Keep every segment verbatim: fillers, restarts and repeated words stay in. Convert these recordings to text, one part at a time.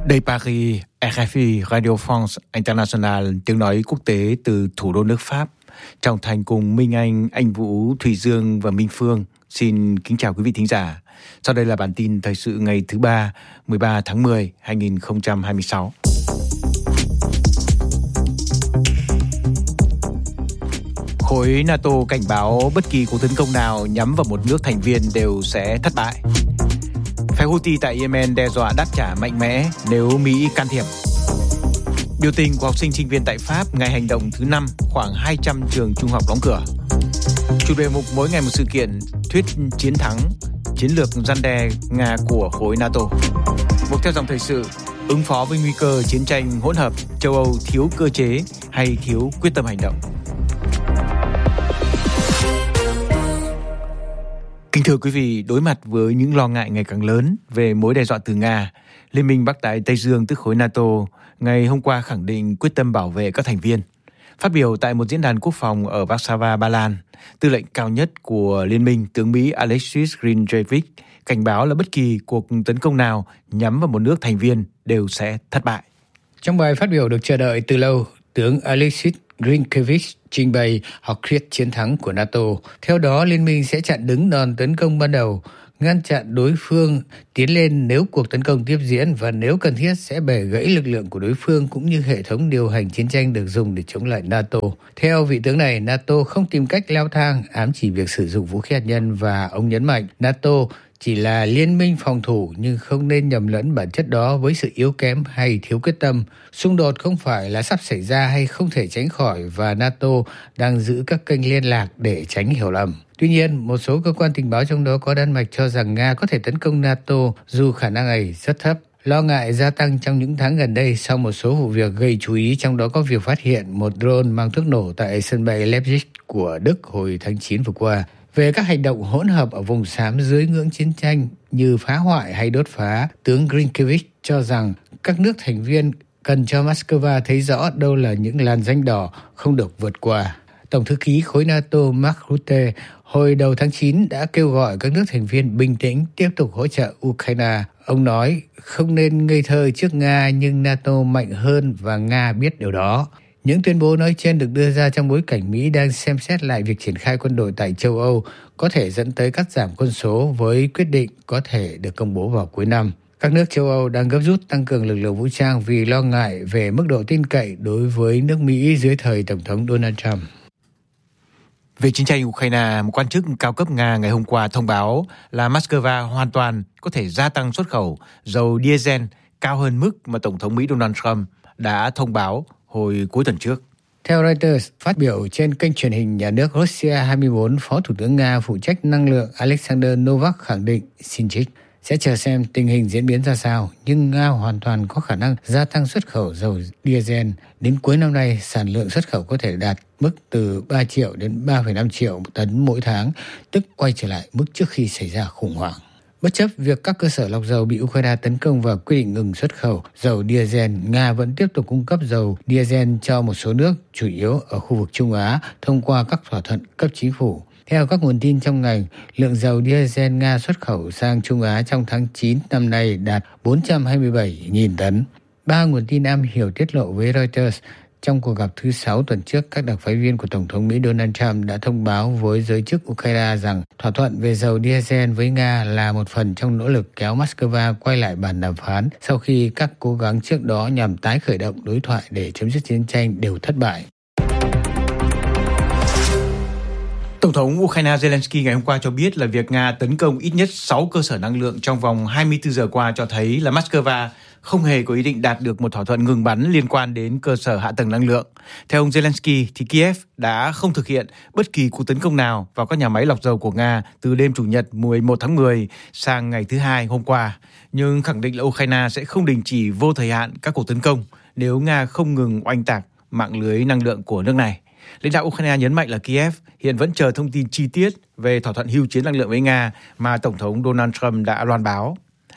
Đây Paris, rờ ép i Radio France International, tiếng nói quốc tế từ thủ đô nước Pháp. Trọng Thành cùng Minh Anh, Anh Vũ, Thùy Dương và Minh Phương xin kính chào quý vị thính giả. Sau đây là bản tin thời sự ngày thứ ba, mười ba tháng mười, hai nghìn không trăm hai mươi sáu. Khối NATO cảnh báo bất kỳ cuộc tấn công nào nhắm vào một nước thành viên đều sẽ thất bại. Phe Houthi tại Yemen đe dọa đáp trả mạnh mẽ nếu Mỹ can thiệp. Biểu tình của học sinh sinh viên tại Pháp ngày hành động thứ năm, khoảng hai trăm trường trung học đóng cửa. Chủ đề mục mỗi ngày một sự kiện, thuyết chiến thắng, chiến lược răn đe Nga của khối NATO. Mục theo dòng thời sự, ứng phó với nguy cơ chiến tranh hỗn hợp, châu Âu thiếu cơ chế hay thiếu quyết tâm hành động. Kính thưa quý vị, đối mặt với những lo ngại ngày càng lớn về mối đe dọa từ Nga, Liên minh Bắc Đại Tây Dương tức khối NATO ngày hôm qua khẳng định quyết tâm bảo vệ các thành viên. Phát biểu tại một diễn đàn quốc phòng ở Warsaw, Ba Lan, tư lệnh cao nhất của Liên minh tướng Mỹ Alexis Grinevich cảnh báo là bất kỳ cuộc tấn công nào nhắm vào một nước thành viên đều sẽ thất bại. Trong bài phát biểu được chờ đợi từ lâu, tướng Alexis Grinevich trình bày học thuyết chiến thắng của NATO. Theo đó, Liên minh sẽ chặn đứng đòn tấn công ban đầu, ngăn chặn đối phương tiến lên nếu cuộc tấn công tiếp diễn và nếu cần thiết sẽ bẻ gãy lực lượng của đối phương cũng như hệ thống điều hành chiến tranh được dùng để chống lại NATO. Theo vị tướng này, NATO không tìm cách leo thang, ám chỉ việc sử dụng vũ khí hạt nhân và ông nhấn mạnh NATO chỉ là liên minh phòng thủ nhưng không nên nhầm lẫn bản chất đó với sự yếu kém hay thiếu quyết tâm. Xung đột không phải là sắp xảy ra hay không thể tránh khỏi và NATO đang giữ các kênh liên lạc để tránh hiểu lầm. Tuy nhiên, một số cơ quan tình báo trong đó có Đan Mạch cho rằng Nga có thể tấn công NATO dù khả năng này rất thấp. Lo ngại gia tăng trong những tháng gần đây sau một số vụ việc gây chú ý, trong đó có việc phát hiện một drone mang thuốc nổ tại sân bay Leipzig của Đức hồi tháng chín vừa qua. Về các hành động hỗn hợp ở vùng xám dưới ngưỡng chiến tranh như phá hoại hay đốt phá, tướng Grinevich cho rằng các nước thành viên cần cho Moscow thấy rõ đâu là những làn ranh đỏ không được vượt qua. Tổng thư ký khối NATO Mark Rutte hồi đầu tháng chín đã kêu gọi các nước thành viên bình tĩnh tiếp tục hỗ trợ Ukraine. Ông nói không nên ngây thơ trước Nga nhưng NATO mạnh hơn và Nga biết điều đó. Những tuyên bố nói trên được đưa ra trong bối cảnh Mỹ đang xem xét lại việc triển khai quân đội tại châu Âu có thể dẫn tới cắt giảm quân số với quyết định có thể được công bố vào cuối năm. Các nước châu Âu đang gấp rút tăng cường lực lượng vũ trang vì lo ngại về mức độ tin cậy đối với nước Mỹ dưới thời Tổng thống Donald Trump. Về chiến tranh Ukraine, một quan chức cao cấp Nga ngày hôm qua thông báo là Moscow hoàn toàn có thể gia tăng xuất khẩu dầu diesel cao hơn mức mà Tổng thống Mỹ Donald Trump đã thông báo hồi cuối tuần trước. Theo Reuters, phát biểu trên kênh truyền hình nhà nước Russia hai mươi bốn, Phó Thủ tướng Nga phụ trách năng lượng Alexander Novak khẳng định Sinchik sẽ chờ xem tình hình diễn biến ra sao, nhưng Nga hoàn toàn có khả năng gia tăng xuất khẩu dầu diesel. Đến cuối năm nay, sản lượng xuất khẩu có thể đạt mức từ ba triệu đến ba phẩy năm triệu tấn mỗi tháng, tức quay trở lại mức trước khi xảy ra khủng hoảng. Bất chấp việc các cơ sở lọc dầu bị Ukraine tấn công và quy định ngừng xuất khẩu dầu diesel, Nga vẫn tiếp tục cung cấp dầu diesel cho một số nước, chủ yếu ở khu vực Trung Á, thông qua các thỏa thuận cấp chính phủ. Theo các nguồn tin trong ngành, lượng dầu diesel Nga xuất khẩu sang Trung Á trong tháng chín năm nay đạt bốn trăm hai mươi bảy nghìn tấn. Ba nguồn tin am hiểu tiết lộ với Reuters, trong cuộc gặp thứ sáu tuần trước, các đặc phái viên của Tổng thống Mỹ Donald Trump đã thông báo với giới chức Ukraine rằng thỏa thuận về dầu diesel với Nga là một phần trong nỗ lực kéo Moscow quay lại bàn đàm phán sau khi các cố gắng trước đó nhằm tái khởi động đối thoại để chấm dứt chiến tranh đều thất bại. Tổng thống Ukraine Zelensky ngày hôm qua cho biết là việc Nga tấn công ít nhất sáu cơ sở năng lượng trong vòng hai mươi tư giờ qua cho thấy là Moscow không hề có ý định đạt được một thỏa thuận ngừng bắn liên quan đến cơ sở hạ tầng năng lượng. Theo ông Zelensky, thì Kiev đã không thực hiện bất kỳ cuộc tấn công nào vào các nhà máy lọc dầu của Nga từ đêm Chủ nhật mười một tháng mười sang ngày thứ Hai hôm qua, nhưng khẳng định là Ukraine sẽ không đình chỉ vô thời hạn các cuộc tấn công nếu Nga không ngừng oanh tạc mạng lưới năng lượng của nước này. Lãnh đạo Ukraine nhấn mạnh là Kiev hiện vẫn chờ thông tin chi tiết về thỏa thuận hưu chiến năng lượng với Nga mà Tổng thống Donald Trump đã loan báo.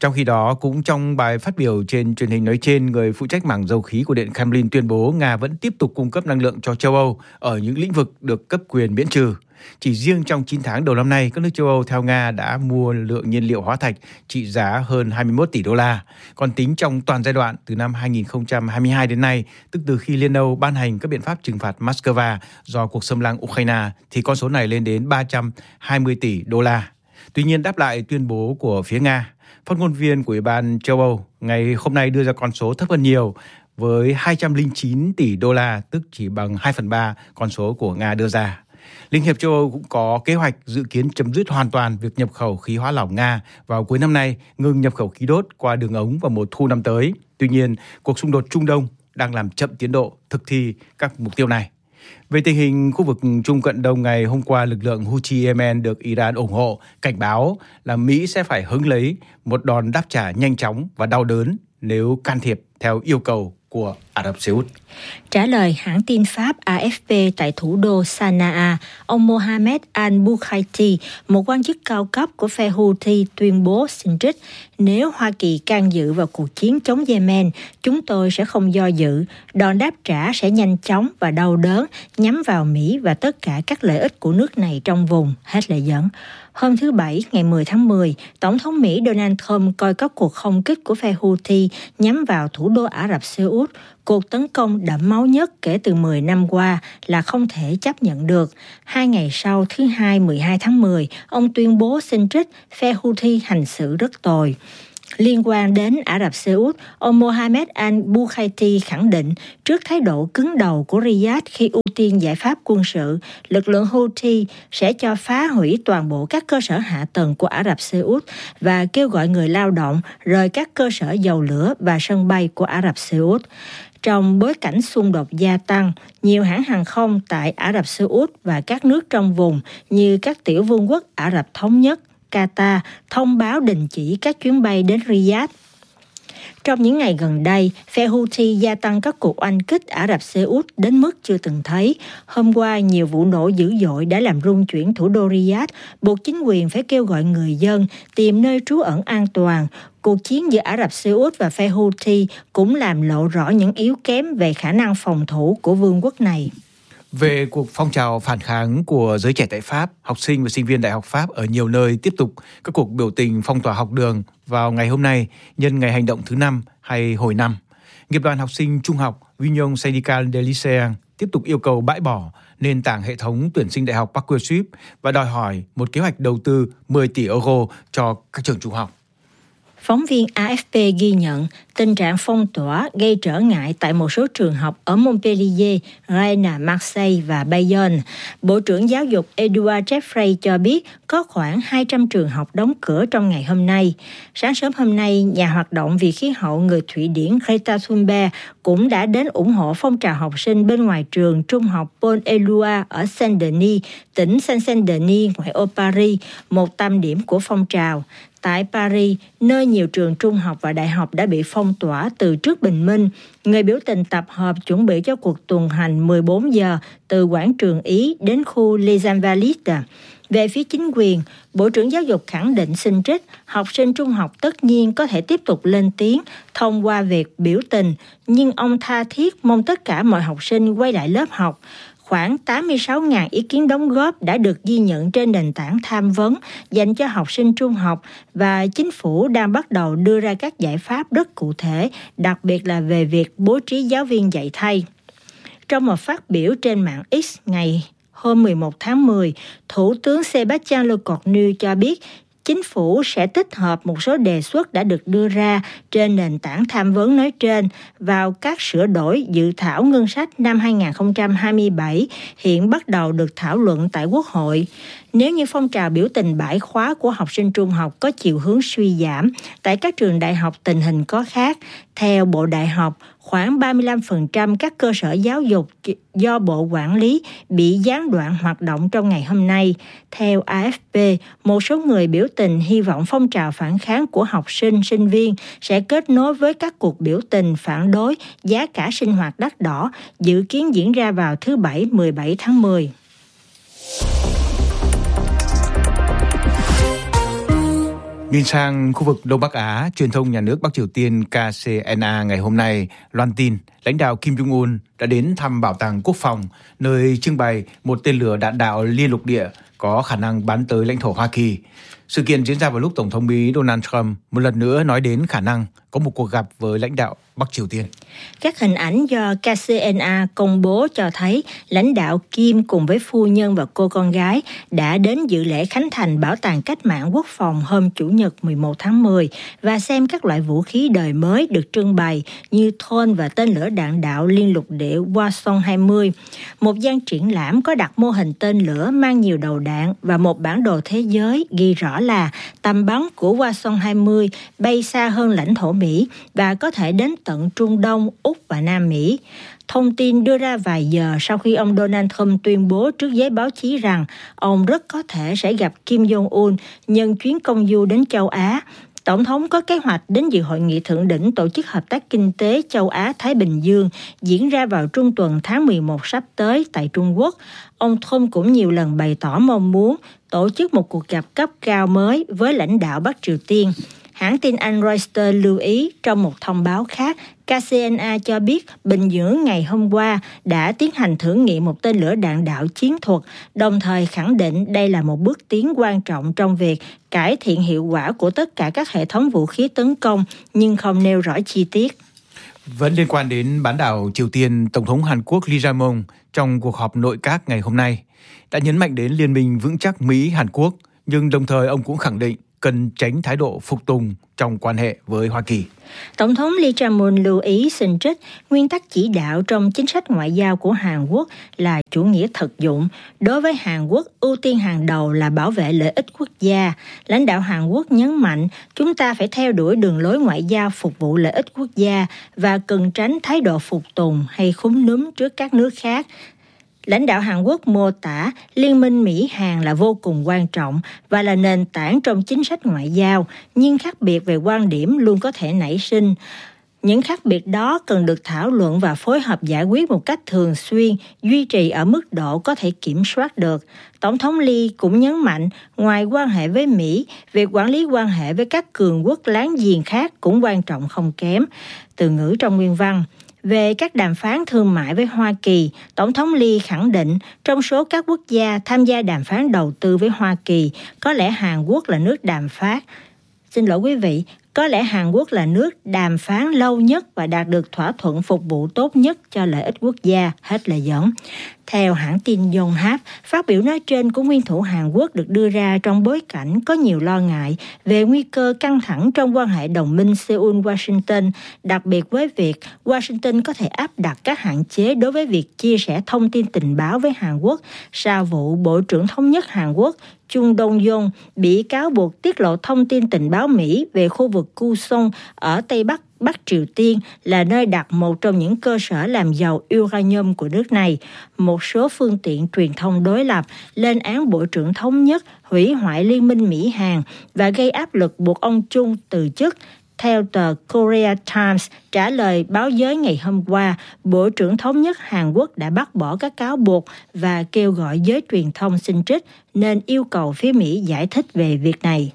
Trong khi đó, cũng trong bài phát biểu trên truyền hình nói trên, người phụ trách mảng dầu khí của Điện Kremlin tuyên bố Nga vẫn tiếp tục cung cấp năng lượng cho châu Âu ở những lĩnh vực được cấp quyền miễn trừ. Chỉ riêng trong chín tháng đầu năm nay, các nước châu Âu theo Nga đã mua lượng nhiên liệu hóa thạch trị giá hơn hai mươi mốt tỷ đô la. Còn tính trong toàn giai đoạn từ năm hai nghìn không trăm hai mươi hai đến nay, tức từ khi Liên Âu ban hành các biện pháp trừng phạt Moscow do cuộc xâm lăng Ukraine, thì con số này lên đến ba trăm hai mươi tỷ đô la. Tuy nhiên, đáp lại tuyên bố của phía Nga, phát ngôn viên của Ủy ban châu Âu ngày hôm nay đưa ra con số thấp hơn nhiều với hai trăm lẻ chín tỷ đô la, tức chỉ bằng hai phần ba con số của Nga đưa ra. Liên hiệp châu Âu cũng có kế hoạch dự kiến chấm dứt hoàn toàn việc nhập khẩu khí hóa lỏng Nga vào cuối năm nay, ngừng nhập khẩu khí đốt qua đường ống vào mùa thu năm tới. Tuy nhiên, cuộc xung đột Trung Đông đang làm chậm tiến độ thực thi các mục tiêu này. Về tình hình khu vực Trung Cận Đông, ngày hôm qua, lực lượng Houthi Yemen được Iran ủng hộ cảnh báo là Mỹ sẽ phải hứng lấy một đòn đáp trả nhanh chóng và đau đớn nếu can thiệp theo yêu cầu của Ả Rập Xê Út. Trả lời hãng tin Pháp A F P tại thủ đô Sanaa, ông Mohammed al-Bukhaiti, một quan chức cao cấp của phe Houthi, tuyên bố xin trích: nếu Hoa Kỳ can dự vào cuộc chiến chống Yemen, chúng tôi sẽ không do dự. Đòn đáp trả sẽ nhanh chóng và đau đớn, nhắm vào Mỹ và tất cả các lợi ích của nước này trong vùng. Hết lời dẫn. Hôm thứ Bảy, ngày mười tháng mười, Tổng thống Mỹ Donald Trump coi các cuộc không kích của phe Houthi nhắm vào thủ đô Ả Rập Xê Út, cuộc tấn công đẫm máu nhất kể từ mười năm qua, là không thể chấp nhận được. Hai ngày sau, thứ Hai mười hai tháng mười, ông tuyên bố xin trích phe Houthi hành xử rất tồi. Liên quan đến Ả Rập Xê Út, ông Mohammed al-Bukhaiti khẳng định trước thái độ cứng đầu của Riyadh khi ưu tiên giải pháp quân sự, lực lượng Houthi sẽ cho phá hủy toàn bộ các cơ sở hạ tầng của Ả Rập Xê Út và kêu gọi người lao động rời các cơ sở dầu lửa và sân bay của Ả Rập Xê Út. Trong bối cảnh xung đột gia tăng, nhiều hãng hàng không tại Ả Rập Xê Út và các nước trong vùng như các tiểu vương quốc Ả Rập Thống Nhất, Qatar thông báo đình chỉ các chuyến bay đến Riyadh. Trong những ngày gần đây, phe Houthi gia tăng các cuộc oanh kích Ả Rập Xê Út đến mức chưa từng thấy. Hôm qua, nhiều vụ nổ dữ dội đã làm rung chuyển thủ đô Riyadh, buộc chính quyền phải kêu gọi người dân tìm nơi trú ẩn an toàn. Cuộc chiến giữa Ả Rập Xê Út và phe Houthi cũng làm lộ rõ những yếu kém về khả năng phòng thủ của vương quốc này. Về cuộc phong trào phản kháng của giới trẻ tại Pháp, học sinh và sinh viên Đại học Pháp ở nhiều nơi tiếp tục các cuộc biểu tình phong tỏa học đường vào ngày hôm nay nhân ngày hành động thứ năm hay hồi năm. Nghiệp đoàn học sinh trung học Union Syndicale des Lycéens tiếp tục yêu cầu bãi bỏ nền tảng hệ thống tuyển sinh đại học Parcoursup và đòi hỏi một kế hoạch đầu tư mười tỷ euro cho các trường trung học. Phóng viên A F P ghi nhận tình trạng phong tỏa gây trở ngại tại một số trường học ở Montpellier, Rennes, Marseille và Bayonne. Bộ trưởng Giáo dục Edouard Jeffrey cho biết có khoảng hai trăm trường học đóng cửa trong ngày hôm nay. Sáng sớm hôm nay, nhà hoạt động vì khí hậu người Thụy Điển Greta Thunberg cũng đã đến ủng hộ phong trào học sinh bên ngoài trường trung học Paul Éluard ở Saint-Denis, tỉnh Seine-Saint-Denis, ngoại ô Paris, một tâm điểm của phong trào. Tại Paris, nơi nhiều trường trung học và đại học đã bị phong tỏa từ trước bình minh, người biểu tình tập hợp chuẩn bị cho cuộc tuần hành mười bốn giờ từ quảng trường Ý đến khu Les Invalides. Về phía chính quyền, Bộ trưởng Giáo dục khẳng định xin trích, học sinh trung học tất nhiên có thể tiếp tục lên tiếng thông qua việc biểu tình, nhưng ông tha thiết mong tất cả mọi học sinh quay lại lớp học. Khoảng tám mươi sáu nghìn ý kiến đóng góp đã được ghi nhận trên nền tảng tham vấn dành cho học sinh trung học và chính phủ đang bắt đầu đưa ra các giải pháp rất cụ thể, đặc biệt là về việc bố trí giáo viên dạy thay. Trong một phát biểu trên mạng X ngày hôm mười một tháng mười, Thủ tướng Sébastien Lecornu cho biết chính phủ sẽ tích hợp một số đề xuất đã được đưa ra trên nền tảng tham vấn nói trên vào các sửa đổi dự thảo ngân sách năm hai không hai bảy hiện bắt đầu được thảo luận tại Quốc hội. Nếu như phong trào biểu tình bãi khóa của học sinh trung học có chiều hướng suy giảm, tại các trường đại học tình hình có khác. Theo Bộ Đại học, khoảng ba mươi lăm phần trăm các cơ sở giáo dục do Bộ quản lý bị gián đoạn hoạt động trong ngày hôm nay. Theo A F P, một số người biểu tình hy vọng phong trào phản kháng của học sinh, sinh viên sẽ kết nối với các cuộc biểu tình phản đối giá cả sinh hoạt đắt đỏ, dự kiến diễn ra vào thứ Bảy mười bảy tháng mười. Nhìn sang khu vực Đông Bắc Á, truyền thông nhà nước Bắc Triều Tiên K C N A ngày hôm nay loan tin lãnh đạo Kim Jong-un đã đến thăm Bảo tàng Quốc phòng, nơi trưng bày một tên lửa đạn đạo liên lục địa có khả năng bắn tới lãnh thổ Hoa Kỳ. Sự kiện diễn ra vào lúc Tổng thống Mỹ Donald Trump một lần nữa nói đến khả năng có một cuộc gặp với lãnh đạo Bắc Triều Tiên. Các hình ảnh do K C N A công bố cho thấy lãnh đạo Kim cùng với phu nhân và cô con gái đã đến dự lễ khánh thành Bảo tàng Cách mạng Quốc phòng hôm Chủ nhật mười một tháng mười và xem các loại vũ khí đời mới được trưng bày như drone và tên lửa đạn đạo liên lục địa Hwasong hai mươi. Một gian triển lãm có đặt mô hình tên lửa mang nhiều đầu đạn và một bản đồ thế giới ghi rõ là tầm bắn của Hwasong hai mươi bay xa hơn lãnh thổ Mỹ và có thể đến tận Trung Đông, Úc và Nam Mỹ. Thông tin đưa ra vài giờ sau khi ông Donald Trump tuyên bố trước giới báo chí rằng ông rất có thể sẽ gặp Kim Jong-un nhân chuyến công du đến châu Á. Tổng thống có kế hoạch đến dự hội nghị thượng đỉnh Tổ chức Hợp tác Kinh tế Châu Á-Thái Bình Dương diễn ra vào trung tuần tháng mười một sắp tới tại Trung Quốc. Ông Trump cũng nhiều lần bày tỏ mong muốn tổ chức một cuộc gặp cấp cao mới với lãnh đạo Bắc Triều Tiên. Hãng tin Anh Reuters lưu ý trong một thông báo khác, K C N A cho biết Bình Nhưỡng ngày hôm qua đã tiến hành thử nghiệm một tên lửa đạn đạo chiến thuật, đồng thời khẳng định đây là một bước tiến quan trọng trong việc cải thiện hiệu quả của tất cả các hệ thống vũ khí tấn công, nhưng không nêu rõ chi tiết. Vẫn liên quan đến bán đảo Triều Tiên, Tổng thống Hàn Quốc Lee Jae-myung trong cuộc họp nội các ngày hôm nay đã nhấn mạnh đến liên minh vững chắc Mỹ-Hàn Quốc, nhưng đồng thời ông cũng khẳng định cần tránh thái độ phục tùng trong quan hệ với Hoa Kỳ. Tổng thống Lee Jae-myung lưu ý xin trích nguyên tắc chỉ đạo trong chính sách ngoại giao của Hàn Quốc là chủ nghĩa thực dụng. Đối với Hàn Quốc, ưu tiên hàng đầu là bảo vệ lợi ích quốc gia. Lãnh đạo Hàn Quốc nhấn mạnh chúng ta phải theo đuổi đường lối ngoại giao phục vụ lợi ích quốc gia và cần tránh thái độ phục tùng hay khúm núm trước các nước khác. Lãnh đạo Hàn Quốc mô tả liên minh Mỹ-Hàn là vô cùng quan trọng và là nền tảng trong chính sách ngoại giao, nhưng khác biệt về quan điểm luôn có thể nảy sinh. Những khác biệt đó cần được thảo luận và phối hợp giải quyết một cách thường xuyên, duy trì ở mức độ có thể kiểm soát được. Tổng thống Lee cũng nhấn mạnh, ngoài quan hệ với Mỹ, việc quản lý quan hệ với các cường quốc láng giềng khác cũng quan trọng không kém. Từ ngữ trong nguyên văn. Về các đàm phán thương mại với Hoa Kỳ, Tổng thống Lee khẳng định trong số các quốc gia tham gia đàm phán đầu tư với Hoa Kỳ, có lẽ Hàn Quốc là nước đàm phán. Xin lỗi quý vị, có lẽ Hàn Quốc là nước đàm phán lâu nhất và đạt được thỏa thuận phục vụ tốt nhất cho lợi ích quốc gia, hết lời dẫn. Theo hãng tin Yonhap, phát biểu nói trên của nguyên thủ Hàn Quốc được đưa ra trong bối cảnh có nhiều lo ngại về nguy cơ căng thẳng trong quan hệ đồng minh Seoul-Washington, đặc biệt với việc Washington có thể áp đặt các hạn chế đối với việc chia sẻ thông tin tình báo với Hàn Quốc sau vụ Bộ trưởng Thống nhất Hàn Quốc Chung Dong-yong bị cáo buộc tiết lộ thông tin tình báo Mỹ về khu vực Kusong ở Tây Bắc Bắc Triều Tiên là nơi đặt một trong những cơ sở làm giàu uranium của nước này. Một số phương tiện truyền thông đối lập lên án Bộ trưởng Thống nhất hủy hoại liên minh Mỹ-Hàn và gây áp lực buộc ông Chung từ chức. Theo tờ Korea Times trả lời báo giới ngày hôm qua, Bộ trưởng Thống nhất Hàn Quốc đã bác bỏ các cáo buộc và kêu gọi giới truyền thông xin trích, nên yêu cầu phía Mỹ giải thích về việc này.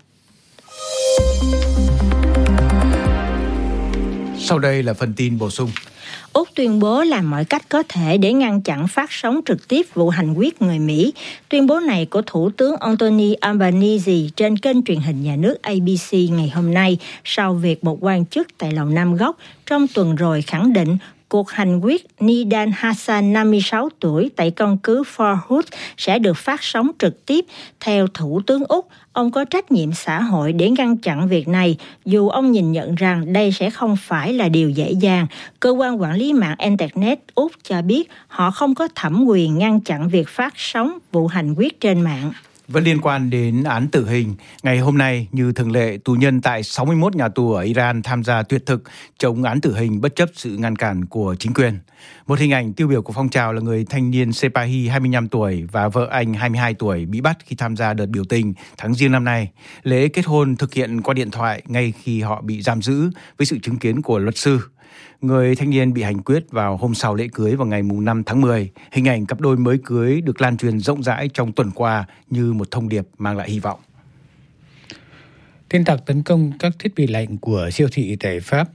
Sau đây là phần tin bổ sung. Úc tuyên bố làm mọi cách có thể để ngăn chặn phát sóng trực tiếp vụ hành quyết người Mỹ. Tuyên bố này của Thủ tướng Anthony Albanese trên kênh truyền hình nhà nước A B C ngày hôm nay sau việc một quan chức tại Lầu Năm Góc trong tuần rồi khẳng định cuộc hành quyết Nidal Hassan, năm mươi sáu tuổi, tại căn cứ Fort Hood sẽ được phát sóng trực tiếp. Theo Thủ tướng Úc, ông có trách nhiệm xã hội để ngăn chặn việc này, dù ông nhìn nhận rằng đây sẽ không phải là điều dễ dàng. Cơ quan quản lý mạng Internet Úc cho biết họ không có thẩm quyền ngăn chặn việc phát sóng vụ hành quyết trên mạng. Vẫn liên quan đến án tử hình, ngày hôm nay như thường lệ, tù nhân tại sáu mươi mốt nhà tù ở Iran tham gia tuyệt thực chống án tử hình bất chấp sự ngăn cản của chính quyền. Một hình ảnh tiêu biểu của phong trào là người thanh niên Sepahi hai mươi lăm tuổi và vợ anh hai mươi hai tuổi bị bắt khi tham gia đợt biểu tình tháng Giêng năm nay. Lễ kết hôn thực hiện qua điện thoại ngay khi họ bị giam giữ với sự chứng kiến của luật sư. Người thanh niên bị hành quyết vào hôm sau lễ cưới vào ngày năm tháng mười. Hình ảnh cặp đôi mới cưới được lan truyền rộng rãi trong tuần qua như một thông điệp mang lại hy vọng. Tin tặc tấn công các thiết bị lạnh của siêu thị tại Pháp.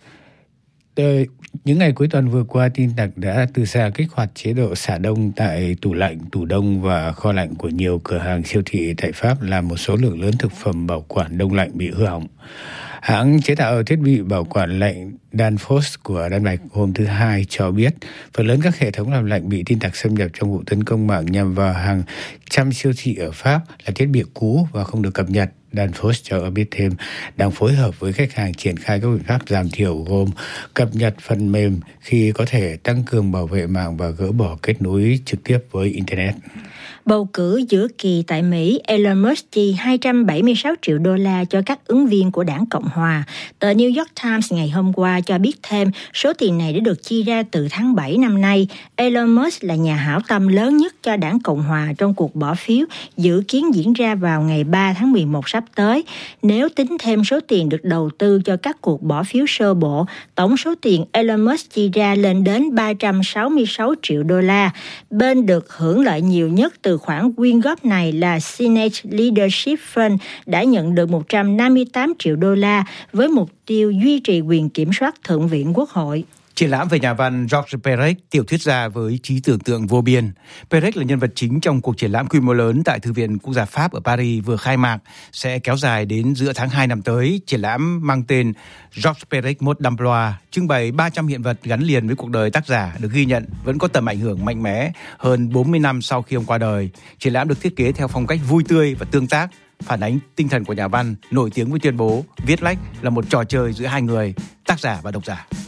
Những ngày cuối tuần vừa qua, tin tặc đã từ xa kích hoạt chế độ xả đông tại tủ lạnh, tủ đông và kho lạnh của nhiều cửa hàng siêu thị tại Pháp, làm một số lượng lớn thực phẩm bảo quản đông lạnh bị hư hỏng. Hãng chế tạo thiết bị bảo quản lạnh Danfoss của Đan Mạch hôm thứ Hai cho biết phần lớn các hệ thống làm lạnh bị tin tặc xâm nhập trong vụ tấn công mạng nhằm vào hàng trăm siêu thị ở Pháp là thiết bị cũ và không được cập nhật. Danfoss cho biết thêm đang phối hợp với khách hàng triển khai các biện pháp giảm thiểu gồm cập nhật phần mềm khi có thể, tăng cường bảo vệ mạng và gỡ bỏ kết nối trực tiếp với Internet. Bầu cử giữa kỳ tại Mỹ, Elon Musk chi hai trăm bảy mươi sáu triệu đô la cho các ứng viên của đảng Cộng Hòa. Tờ New York Times ngày hôm qua cho biết thêm số tiền này đã được chi ra từ tháng bảy năm nay. Elon Musk là nhà hảo tâm lớn nhất cho đảng Cộng Hòa trong cuộc bỏ phiếu dự kiến diễn ra vào ngày ba tháng mười một sắp tới. Nếu tính thêm số tiền được đầu tư cho các cuộc bỏ phiếu sơ bộ, tổng số tiền Elon Musk chi ra lên đến ba trăm sáu mươi sáu triệu đô la. Bên được hưởng lợi nhiều nhất từ khoản quyên góp này là Senate Leadership Fund đã nhận được một trăm năm mươi tám triệu đô la với mục tiêu duy trì quyền kiểm soát Thượng viện Quốc hội. Triển lãm về nhà văn Georges Perec, tiểu thuyết gia với trí tưởng tượng vô biên. Perec là nhân vật chính trong cuộc triển lãm quy mô lớn tại Thư viện Quốc gia Pháp ở Paris vừa khai mạc, sẽ kéo dài đến giữa tháng hai năm tới. Triển lãm mang tên Georges Perec Mode d'Emploi, trưng bày ba trăm hiện vật gắn liền với cuộc đời tác giả, được ghi nhận vẫn có tầm ảnh hưởng mạnh mẽ hơn bốn mươi năm sau khi ông qua đời. Triển lãm được thiết kế theo phong cách vui tươi và tương tác, phản ánh tinh thần của nhà văn nổi tiếng với tuyên bố viết lách là một trò chơi giữa hai người, tác giả và độc giả.